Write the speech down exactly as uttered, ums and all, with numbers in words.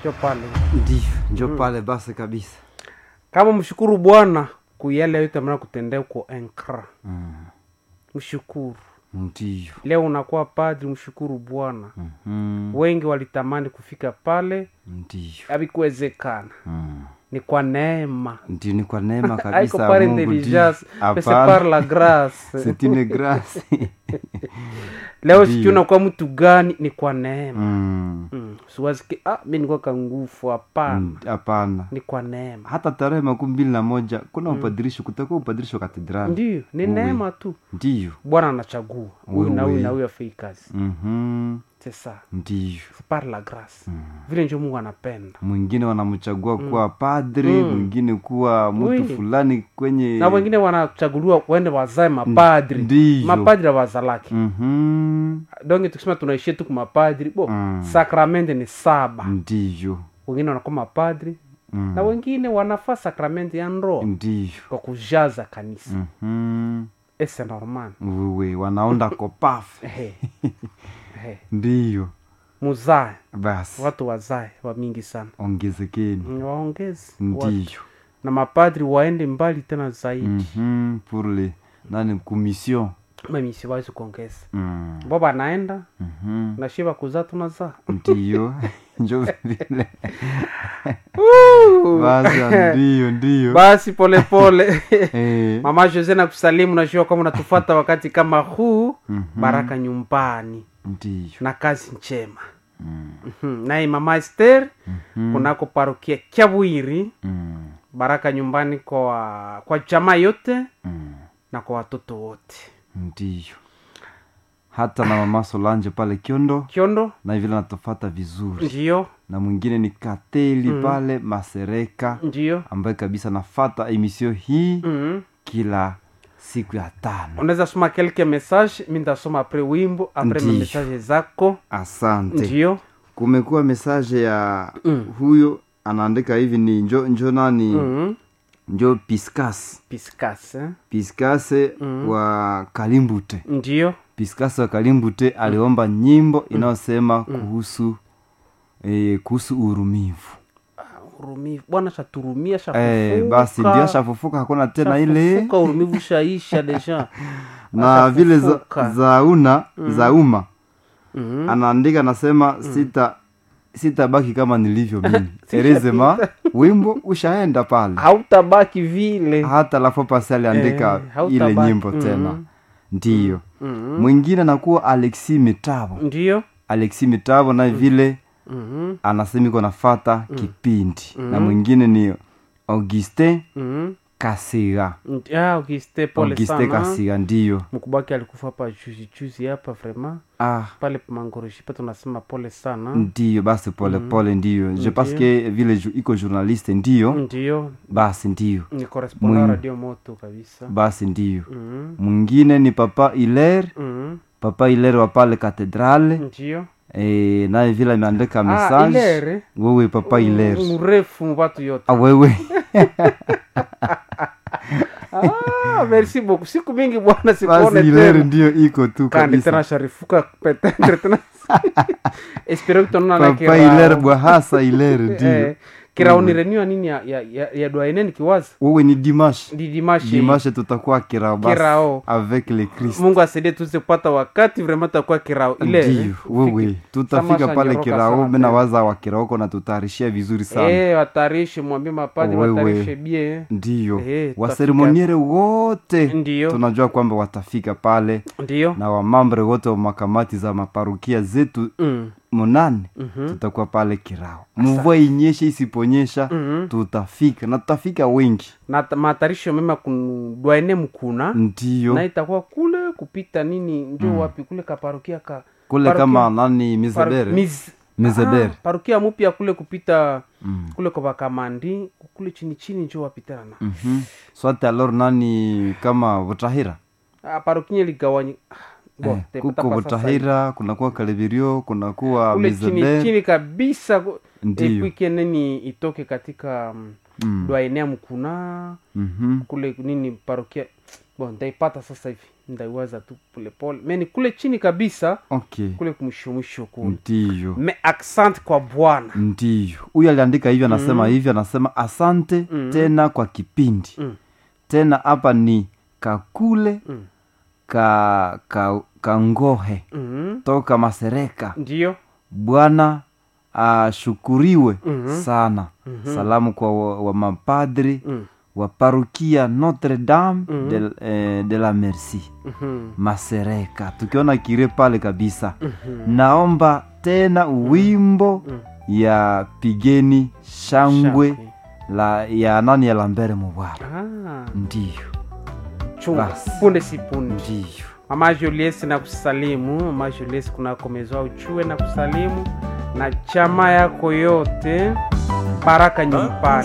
Njoo pale. Ndio, njoo pale basi kabisa. Kama mshukuru Bwana kuyale yote mna kutendea huko Enkra. Mm. Mshukuru. Ndio. Leo unakuwa padri, mshukuru Bwana. Mhm. Wengi walitamani kufika pale, Ndio. havikuwezekana. Mm. Ni kwa neema. Ndio, ni kwa neema kabisa. Haiko par intelligence, mais c'est par la grâce. C'est une grâce. Leo sikiona kwa mtu gani, ni kwa neema. Mm. Mm. Siwazi ki ah mimi niko kangufu hapana. Hapana. Ni kwa neema. Hata tarehe makumi mbili na moja kuna mm. upadirisho, kutakuwa upadirisho katedrali. Ndio, ni neema tu. Ndio. Bwana anachagua. Huyu na huyu na huyu afanye kazi. Mhm. C'est ça. Ndio. C'est par la grâce. Mm. Vile ndio Mungu anapenda. Mwingine wanamchagua mm. kuwa padri, mm. mwingine kuwa mtu Wee. fulani kwenye na wengine wanachaguliwa waende wazae mapadri. Ndiyo. Mapadri wazalaki. Mhm. Donge tukisema tunaishia tu kwa mapadri, bo mm. sakramenti ni saba. Ndiyo. Wengine wanakuwa mapadri mm. na wengine wanafaa sakramenti ya ndoa. Ndiyo. Kwa kujaza kanisa. Mhm. Ese normal. Wewe wanaonda kopafu. Ehe. Ehe. Ndiyo. Muzae. Basi. Watu wazae wa mingi sana. Ongezekeni. Mm, waongeze. Ndiyo. Na mapadri waende mbali tena zaidi. Mhm. Pour les nani commission. Mimi siwezi kuongeza. Mm. Baba naenda. Mhm. Na shiba kuzaa tunazaa. Ndiyo. Njoo vile. Basi ndiyo ndiyo. Basi pole pole. Eh. Mama Jose na kusalimu, na shio kama unatufuata wakati kama huu. Mm-hmm. Baraka nyumbani. Ndiyo. Na kazi njema. Mm. Mm-hmm. Naye Mama Esther Mm-hmm. kunako parokia Kyabwiri. Mm. Baraka nyumbani kwa kwa jamaa yote. Mm. Na kwa watoto wote. Ndiyo. Hata na Mama Solange pale Kiondo. Kiondo. Na vile natofata vizuri. Ndiyo. Na mwingine ni Kateli mm. pale Masereka. Ndiyo. Ambaye kabisa nafata emission hii mm. kila siku ya tano. Unaweza soma quelques messages, mimi ndasoma après wimbo, après message zako. Asante. Ndiyo. Kumekuwa message ya mm. huyo anaandika hivi, ni njo njo nani? Mm. Njo Piscas. Piscas. Eh? Piscas mm. wa Kalimbute. Ndiyo. Piscas wa Kalimbute aliomba nyimbo mm. inayosema mm. kuhusu eh, kuhusu urumivu. Urumivu. Bwana shaturumia shafufuka. Eh, basi ndio shafufuka, hakuna tena ile. Shafufuka, urumivu shaisha deja. Na vile za, za una mm. za uma. Mm-hmm. Anaandika nasema mm. sita sitabaki kama nilivyo mimi. Erezema wimbo ushaenda pale. Hautabaki vile. Hata lafu pasi aliandika eh, ile nyimbo tena. Mm-hmm. Ndiyo. Mm-hmm. Mwingine anakuwa Alexi Mitavo. Ndiyo. Alexi Mitavo na vile mm-hmm. anasema iko nafata mm-hmm. kipindi. Mm-hmm. Na mwingine ni Auguste mm-hmm. Kasiga. Ah, Auguste pole Auguste sana. Auguste Kasiga ndiyo. Mkubaki alikufa hapa juzi juzi hapa vraiment. Ah. Pale Mangoroshi pa tunasema pole sana. Ndiyo, basi pole mm-hmm. pole ndiyo. Je ndiyo. Parce que vile ju, iko journaliste ndiyo. Ndiyo. Basi ndiyo. Ni correspondant Radio Moto kabisa. Basi ndiyo. Mm-hmm. Mwingine ni Papa Hilaire. Mm-hmm. Papa Hilaire wa pale katedrale. Ndiyo. Eh, naye vile ameandika message. Ah, Hilaire. Wewe Papa Hilaire. Mrefu watu yote. Ah, wewe. Ah, merci beaucoup. Siku mingi bwana sikuone tena. Hilaire ndio iko tu kabisa. Kandi tena sharifuka peut-être tena. Espero que tona na Papa Hilaire bwa hasa Hilaire ndio. Kira mm. unirenewa nini ya ya ya, ya doyeneni kiwaza? Wewe ni Dimash. Di Dimash. Dimash tutakuwa kirao basi. Kirao. Avec le Christ. Mungu asaidie tuze kupata wakati vraiment tutakuwa kirao ile. Ndio, wewe tutafika pale kirao, mimi nawaza wa kirao kuna tutarishia vizuri sana. Eh, watarishi mwambie mapadri watarishe bien. Ndio. Eh, wa ceremoniere wote. Ndiyo. Tunajua kwamba watafika pale. Ndiyo. Na wa mambre wote wa makamati za maparukia zetu. Mm. Munane mm-hmm. tutakuwa pale kirao. Mvua inyeshe isiponyesha mm-hmm. tutafika na tutafika wengi. Na matarisho mema kudwaene mkuna. Ndiyo. Na itakuwa kule kupita nini ndio mm. wapi kule kaparukia ka kule parukia, kama nani Mizebere. Paru, miz, Mizebere. Ah, parukia mpya kule kupita mm. kule kwa Bakamandi kule chini chini ndio wapi tena. Mhm. Swate alors nani kama Butahira. Ah, parukia ligawanyika. Bo, eh, kuko Butahira, kunakuwa Kalebirio, kunakuwa Mizebere. Kule chini chini kabisa. Ndiyo. Epui nini itoke katika mm. doyenea mkuna. Mhm. Kule nini parokia. Bon, ndaipata sasa hivi. ndaiwaza tu pole pole meni kule chini kabisa okay kule kumwisho mwisho kule ndiyo me accent kwa Bwana ndiyo huyu aliandika hivyo anasema mm. hivyo anasema asante mm. tena kwa kipindi mm. tena hapa ni kakule mm. ka, ka kangohe mm. toka Masereka ndiyo Bwana ashukuriwe mm-hmm. sana mm-hmm. salamu kwa wa, wa mapadri mm. wa parokia Notre Dame mm-hmm. de, eh, de la Merci mm-hmm. Masereka tukiona kire pale kabisa mm-hmm. naomba tena wimbo mm-hmm. ya pigeni shangwe Shangwe. la ya nani ya Lambere Mubwara ah. ndiyo chunga punde si punde ndiyo Mama Julius na kusalimu Mama Julius kuna komezwa uchue na kusalimu na chama yako yote baraka nyumbani